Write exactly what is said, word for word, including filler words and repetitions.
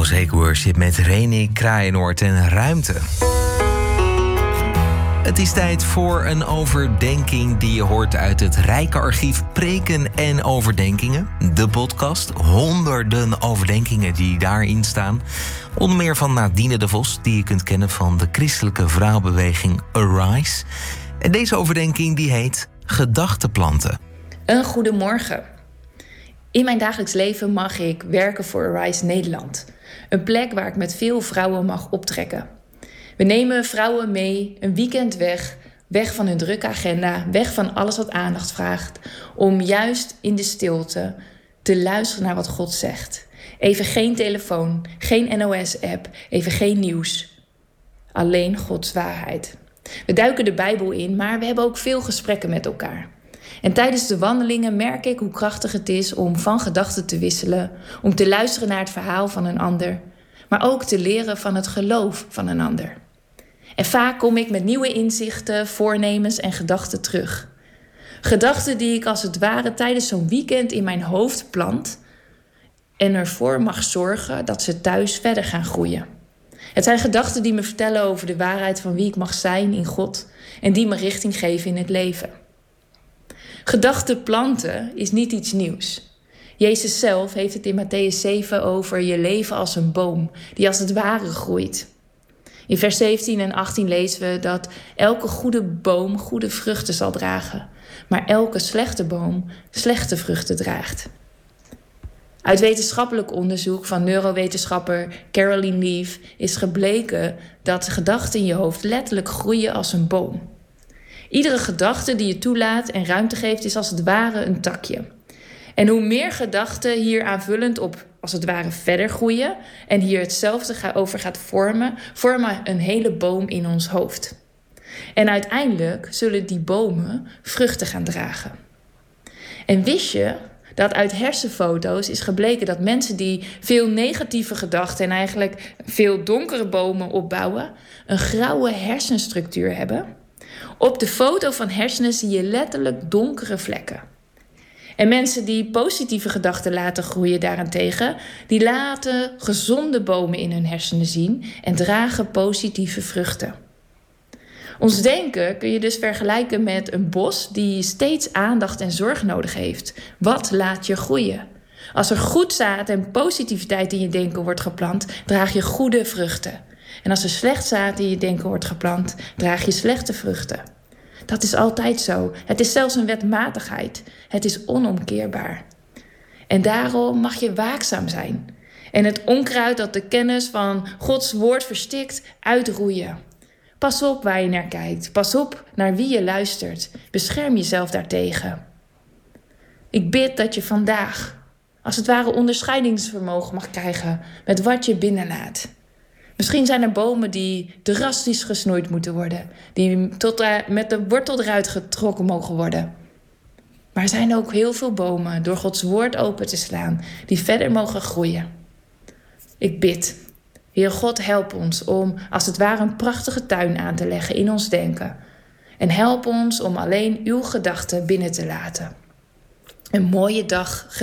Mosaic Worship met René Kraaienoord en Ruimte. Het is tijd voor een overdenking die je hoort uit het rijke archief Preken en Overdenkingen. De podcast, honderden overdenkingen die daarin staan. Onder meer van Nadine de Vos, die je kunt kennen van de christelijke vrouwenbeweging Arise. En deze overdenking die heet Gedachtenplanten. Een goedemorgen. In mijn dagelijks leven mag ik werken voor Arise Nederland. Een plek waar ik met veel vrouwen mag optrekken. We nemen vrouwen mee een weekend weg, weg van hun drukke agenda, weg van alles wat aandacht vraagt, om juist in de stilte te luisteren naar wat God zegt. Even geen telefoon, geen N O S-app, even geen nieuws. Alleen Gods waarheid. We duiken de Bijbel in, maar we hebben ook veel gesprekken met elkaar. En tijdens de wandelingen merk ik hoe krachtig het is om van gedachten te wisselen, om te luisteren naar het verhaal van een ander, maar ook te leren van het geloof van een ander. En vaak kom ik met nieuwe inzichten, voornemens en gedachten terug. Gedachten die ik als het ware tijdens zo'n weekend in mijn hoofd plant en ervoor mag zorgen dat ze thuis verder gaan groeien. Het zijn gedachten die me vertellen over de waarheid van wie ik mag zijn in God en die me richting geven in het leven. Gedachten planten is niet iets nieuws. Jezus zelf heeft het in Mattheüs zeven over je leven als een boom die als het ware groeit. In vers zeventien en achttien lezen we dat elke goede boom goede vruchten zal dragen, maar elke slechte boom slechte vruchten draagt. Uit wetenschappelijk onderzoek van neurowetenschapper Caroline Leaf is gebleken dat gedachten in je hoofd letterlijk groeien als een boom. Iedere gedachte die je toelaat en ruimte geeft is als het ware een takje. En hoe meer gedachten hier aanvullend op als het ware verder groeien en hier hetzelfde over gaat vormen, vormen een hele boom in ons hoofd. En uiteindelijk zullen die bomen vruchten gaan dragen. En wist je dat uit hersenfoto's is gebleken dat mensen die veel negatieve gedachten en eigenlijk veel donkere bomen opbouwen, een grauwe hersenstructuur hebben? Op de foto van hersenen zie je letterlijk donkere vlekken. En mensen die positieve gedachten laten groeien daarentegen, die laten gezonde bomen in hun hersenen zien en dragen positieve vruchten. Ons denken kun je dus vergelijken met een bos die steeds aandacht en zorg nodig heeft. Wat laat je groeien? Als er goed zaad en positiviteit in je denken wordt geplant, draag je goede vruchten. En als er slecht zaad in je denken wordt geplant, draag je slechte vruchten. Dat is altijd zo. Het is zelfs een wetmatigheid. Het is onomkeerbaar. En daarom mag je waakzaam zijn. En het onkruid dat de kennis van Gods woord verstikt, uitroeien. Pas op waar je naar kijkt. Pas op naar wie je luistert. Bescherm jezelf daartegen. Ik bid dat je vandaag, als het ware, onderscheidingsvermogen mag krijgen met wat je binnenlaat. Misschien zijn er bomen die drastisch gesnoeid moeten worden, die tot, uh, met de wortel eruit getrokken mogen worden. Maar er zijn ook heel veel bomen, door Gods woord open te slaan, die verder mogen groeien. Ik bid, Heer God, help ons om als het ware een prachtige tuin aan te leggen in ons denken. En help ons om alleen uw gedachten binnen te laten. Een mooie dag.